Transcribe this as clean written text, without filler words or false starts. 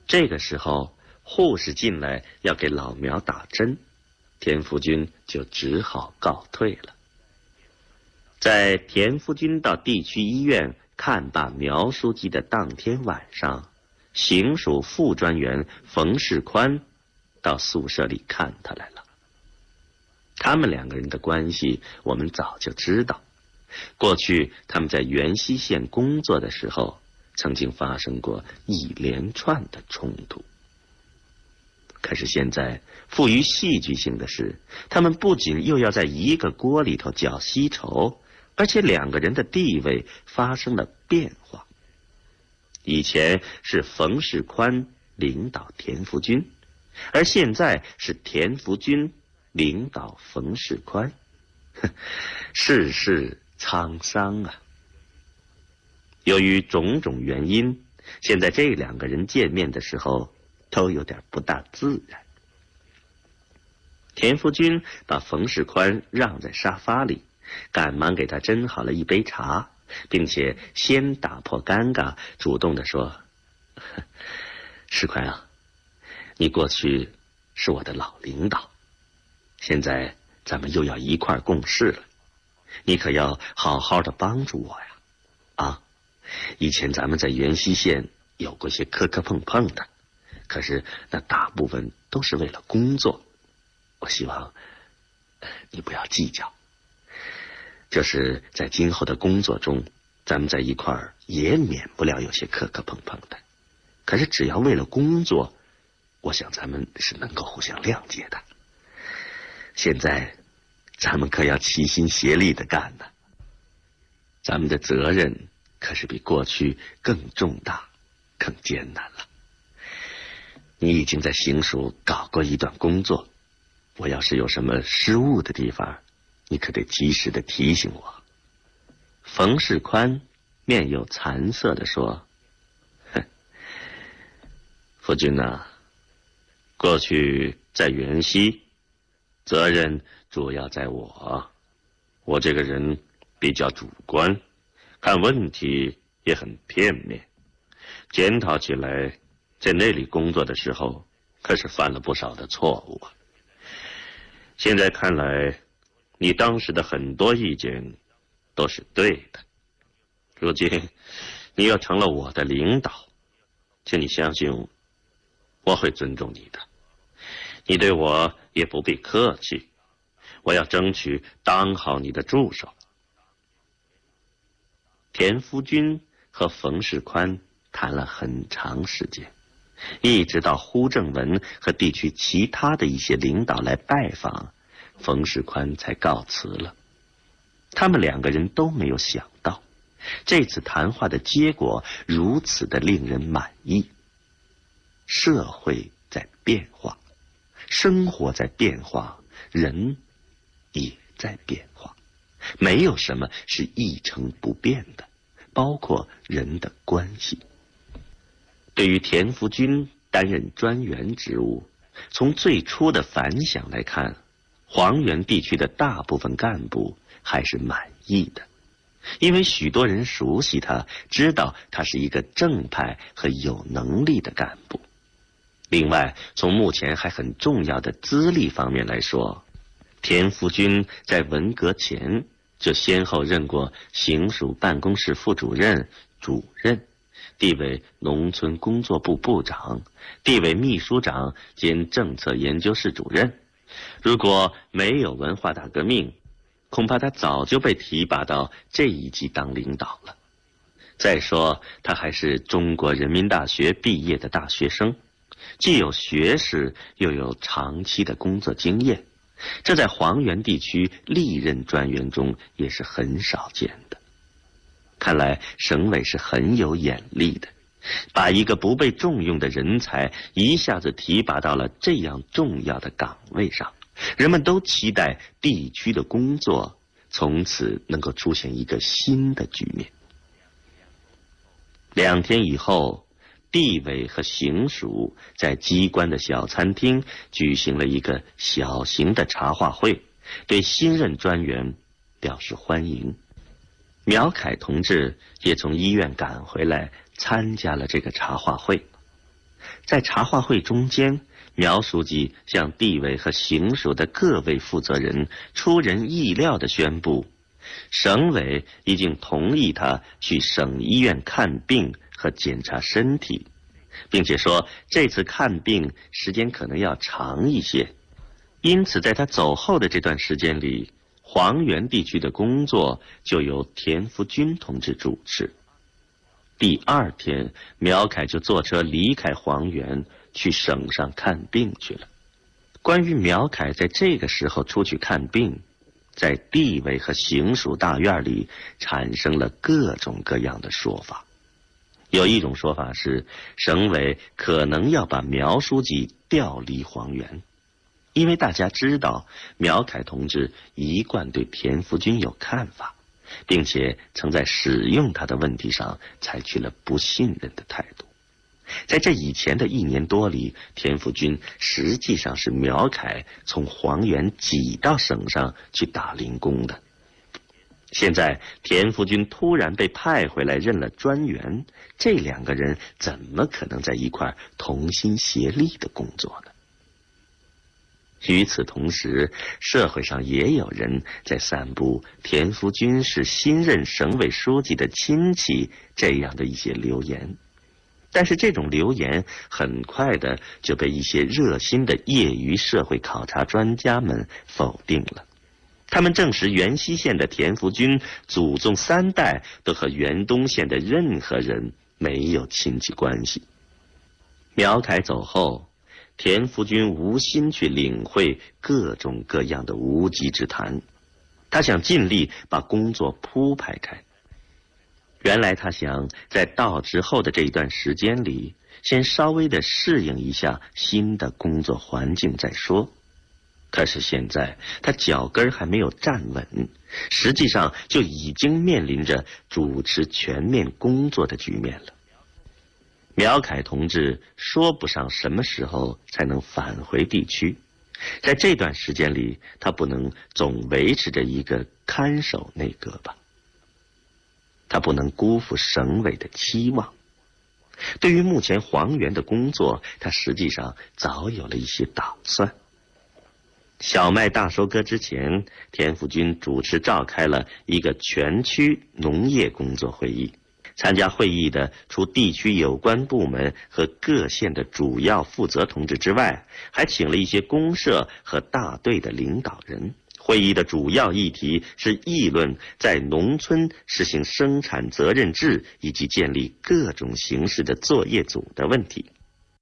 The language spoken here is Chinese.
这个时候，护士进来要给老苗打针，田福军就只好告退了。在田福军到地区医院看罢苗书记的当天晚上，刑署副专员冯世宽到宿舍里看他来了。他们两个人的关系我们早就知道，过去他们在元溪县工作的时候，曾经发生过一连串的冲突。可是现在富于戏剧性的是，他们不仅又要在一个锅里头搅稀稠，而且两个人的地位发生了变化。以前是冯世宽领导田福军，而现在是田福军领导冯世宽。世事沧桑啊！由于种种原因，现在这两个人见面的时候都有点不大自然。田福军把冯世宽让在沙发里，赶忙给他斟好了一杯茶，并且先打破尴尬，主动地说：“世宽啊，你过去是我的老领导，现在咱们又要一块共事了，你可要好好的帮助我呀！啊，以前咱们在元溪县有过些磕磕碰碰的，可是那大部分都是为了工作，我希望你不要计较。就是在今后的工作中，咱们在一块儿也免不了有些磕磕碰碰的，可是只要为了工作，我想咱们是能够互相谅解的。现在咱们可要齐心协力的干呢，咱们的责任可是比过去更重大更艰难了。你已经在刑署搞过一段工作，我要是有什么失误的地方，你可得及时的提醒我。冯世宽面有惭色地说：“哼，夫君呐，过去在元溪，责任主要在我。我这个人比较主观，看问题也很片面。检讨起来，在那里工作的时候，可是犯了不少的错误啊。现在看来，你当时的很多意见都是对的。如今你又成了我的领导，请你相信我会尊重你的。你对我也不必客气，我要争取当好你的助手。”田福军和冯世宽谈了很长时间，一直到胡正文和地区其他的一些领导来拜访，冯世宽才告辞了。他们两个人都没有想到，这次谈话的结果如此的令人满意。社会在变化，生活在变化，人也在变化，没有什么是一成不变的，包括人的关系。对于田福军担任专员职务，从最初的反响来看，黄原地区的大部分干部还是满意的，因为许多人熟悉他，知道他是一个正派和有能力的干部。另外，从目前还很重要的资历方面来说，田福军在文革前就先后任过刑署办公室副主任、主任，地委农村工作部部长，地委秘书长兼政策研究室主任。如果没有文化大革命，恐怕他早就被提拔到这一级当领导了。再说，他还是中国人民大学毕业的大学生，既有学识，又有长期的工作经验，这在黄原地区历任专员中也是很少见的。看来省委是很有眼力的，把一个不被重用的人才一下子提拔到了这样重要的岗位上，人们都期待地区的工作从此能够出现一个新的局面。2天以后，地委和刑署在机关的小餐厅举行了一个小型的茶话会，对新任专员表示欢迎。苗凯同志也从医院赶回来参加了这个茶话会。 在茶话会中间，苗书记向地委和行署的各位负责人出人意料地宣布，省委已经同意他去省医院看病和检查身体，并且说这次看病时间可能要长一些，因此在他走后的这段时间里，黄原地区的工作就由田福军同志主持。第二天，苗凯就坐车离开黄原，去省上看病去了。关于苗凯在这个时候出去看病，在地委和行署大院里产生了各种各样的说法。有一种说法是，省委可能要把苗书记调离黄原，因为大家知道苗凯同志一贯对田福军有看法，并且曾在使用他的问题上采取了不信任的态度。在这以前的1年多里，田福军实际上是苗凯从黄原挤到省上去打零工的。现在田福军突然被派回来任了专员，这2个人怎么可能在一块同心协力的工作呢？与此同时，社会上也有人在散布田福军是新任省委书记的亲戚这样的一些流言，但是这种流言很快的就被一些热心的业余社会考察专家们否定了。他们证实原西县的田福军祖宗3代都和原东县的任何人没有亲戚关系。苗凯走后，田福军无心去领会各种各样的无稽之谈，他想尽力把工作铺排开。原来他想在到职后的这一段时间里，先稍微的适应一下新的工作环境再说。可是现在他脚跟还没有站稳，实际上就已经面临着主持全面工作的局面了。苗凯同志说不上什么时候才能返回地区，在这段时间里，他不能总维持着一个看守内阁吧，他不能辜负省委的期望。对于目前黄原的工作，他实际上早有了一些打算。小麦大收割之前，田福军主持召开了一个全区农业工作会议。参加会议的除地区有关部门和各县的主要负责同志之外，还请了一些公社和大队的领导人。会议的主要议题是议论在农村实行生产责任制以及建立各种形式的作业组的问题。